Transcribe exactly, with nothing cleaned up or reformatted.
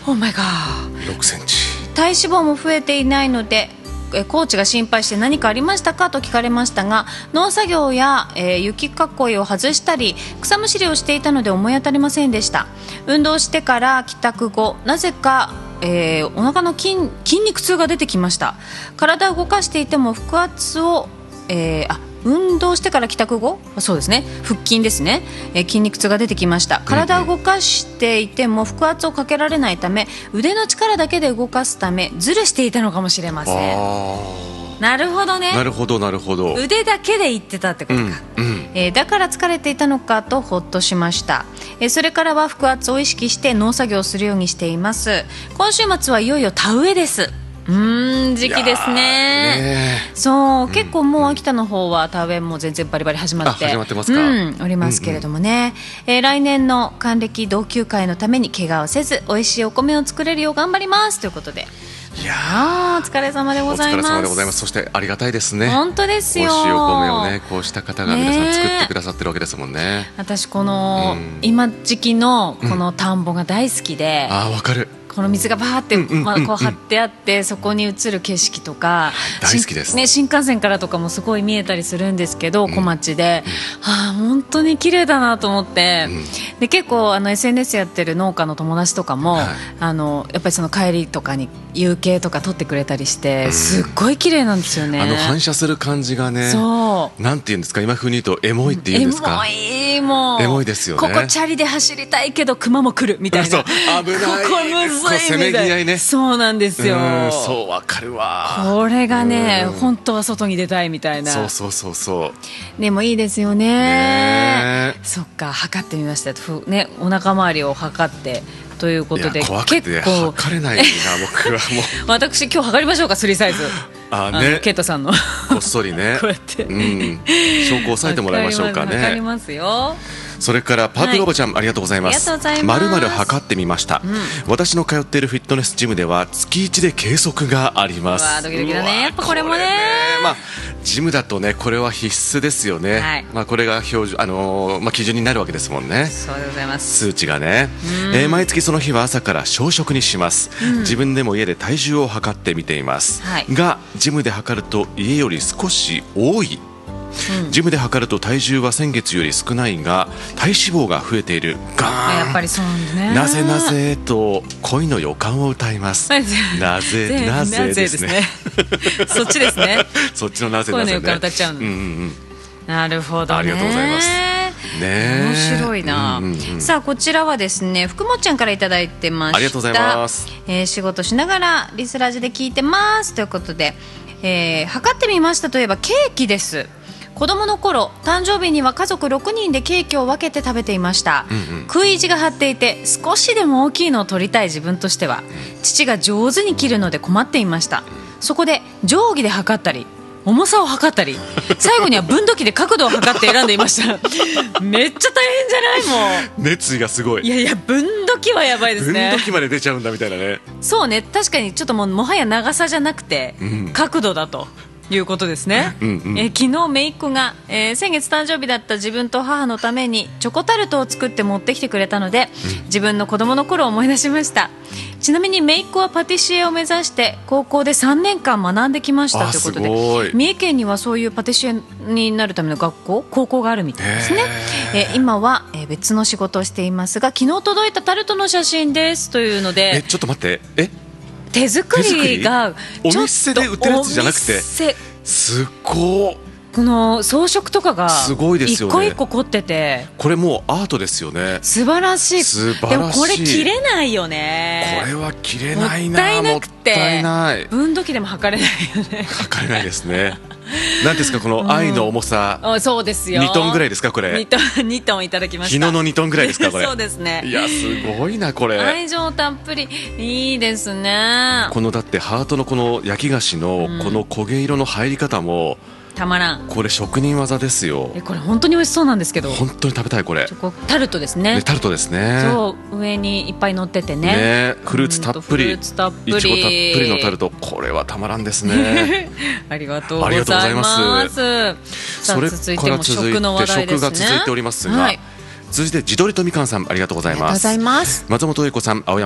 オーマイガー。 ろくセンチ。 体脂肪も増えていないのでコーチが心配して何かありましたかと聞かれましたが、農作業や、えー、雪囲いを外したり草むしりをしていたので思い当たりませんでした。運動してから帰宅後なぜか、えー、お腹の 筋, 筋肉痛が出てきました。体を動かしていても腹圧を、えー、あ運動してから帰宅後、そうですね、腹筋ですね、えー、筋肉痛が出てきました。体を動かしていても腹圧をかけられないため、腕の力だけで動かすためずるしていたのかもしれません。 あなるほどね。 なるほどなるほど。 腕だけで言ってたってことか、 うんうんえー、だから疲れていたのかとほっとしました。えー、それからは腹圧を意識して農作業をするようにしています。今週末はいよいよ田植えです。うーん時期です ね, ねそう、うん、結構もう秋田の方は田植えも全然バリバリ始まって始まってますか、 うん、おりますけれどもね、うんうん、えー、来年の還暦同級会のために怪我をせず美味しいお米を作れるよう頑張りますということで、いやーお疲れ様でございます。 お疲れ様でございます。そしてありがたいですね。 本当ですよ。 美味しいお米をねこうした方が皆さん作ってくださってるわけですもんね。 私この、 うん、 今時期のこの田んぼが大好きで、 うん、あーわかる。 この水がバーってまあこう張ってあってそこに映る景色とか大好きです、 ね、新幹線からとかもすごい見えたりするんですけど、 うん、 小町で、うん、はあ、本当に綺麗だなと思って、うん、で結構あの エスエヌエス やってる農家の友達とかも、はい、あのやっぱりその帰りとかに夕景とか撮ってくれたりして、うん、すっごい綺麗なんですよね。 あの反射する感じがね、 そうなんていうんですか、今風に言うとエモいっていうんですか、 エモい、もうエモいですよね。 ここチャリで走りたいけど熊も来るみたいな、 そう危ない、 ここむずいみたいな、 せめぎ合いね。 そうなんですよ。 うん、そうわかるわ。 これがね、本当は外に出たいみたいな。 そうそうそうそうでもいいですよ ね, ねそっか、測ってみました、ね、お腹周りを測ってということで、 怖くて結構測れないな僕はもう私今日測りましょうか、スリーサイズ。 あ、ね、 あのケイトさんのこっそりねこうやって、 うん、証拠を押さえてもらいましょうかね。 測りますよ。 それからパープルおばちゃん、はい、ありがとうございます。まるまる測ってみました、うん、私の通っているフィットネスジムでは月いちで計測があります。 うわドキドキだね、やっぱこれも ね, ね、 まあ、ジムだとねこれは必須ですよね、はい、まあ、これが標準、あのーまあ、基準になるわけですもんね。 そうでございます。 数値がね、えー、毎月その日は朝から小食にします、うん、自分でも家で体重を測ってみています、はい、がジムで測ると家より少し多い。うん、ジムで測ると体重は先月より少ないが体脂肪が増えている。ガーン、 やっぱりそうなんですね。 なぜなぜと恋の予感を歌います。なぜなぜですねそっちですねそっちのなぜなぜね、 恋の予感歌っちゃうの、うんうんうん、なるほどね、 ありがとうございますね、 面白いな、うんうんうん、さあこちらはですね、福もちゃんからいただいてました。 ありがとうございます、 えー、仕事しながらリスラジで聞いてますということで、えー、測ってみましたといえばケーキです。子供の頃誕生日には家族ろくにんでケーキを分けて食べていました、うんうん、食い意地が張っていて少しでも大きいのを取りたい自分としては、うん、父が上手に切るので困っていました。そこで定規で測ったり重さを測ったり最後には分度器で角度を測って選んでいましためっちゃ大変じゃない？もう熱意がすごい。 いやいや分度器はやばいですね。 分度器まで出ちゃうんだみたいなね。 そうね、確かにちょっともうもはや長さじゃなくて、うん、角度だということですね。うんうん、え昨日姪っ子が、えー、先月誕生日だった自分と母のためにチョコタルトを作って持ってきてくれたので、うん、自分の子供の頃を思い出しました。ちなみに姪っ子はパティシエを目指して高校でさんねんかん学んできましたということで、三重県にはそういうパティシエになるための学校高校があるみたいですね。えー、今は、えー、別の仕事をしていますが昨日届いたタルトの写真ですというので、 えちょっと待って、え手作りがお店で売ってるやつじゃなくて、すっごいこの装飾とかがすごいですよね。 一個一個凝っててこれもうアートですよね。 素晴らしい。 素晴らしい。 でもこれ切れないよね。 これは切れないな。 もったいなくてもったいない。 分度器でも測れないよね。 測れないですね何ですかこの愛の重さ、 うん、そうですよ。 にトンぐらいですかこれ。 にトン、にトンいただきました。 昨日のにトンぐらいですかこれ。 そうですね。 いやすごいなこれ。 愛情たっぷりいいですね。 このだってハートのこの焼き菓子のこの焦げ色の入り方も、うん、 たまらん。 これ職人技ですよ。 えこれ本当に美味しそうなんですけど。 本当に食べたいこれ。 チョコタルトですね。 タルトですね。 そう上にいっぱい乗っててね。 ねフルーツたっぷり。 フルーツたっぷり。 いちごたっぷりのタルト、これはたまらんですね。 ありがとうございます。 それから続いて食が続いておりますが、はい、続いて地鶏とみかんさんありがとうございます。 ありがとうございます。 松本英子さん、青山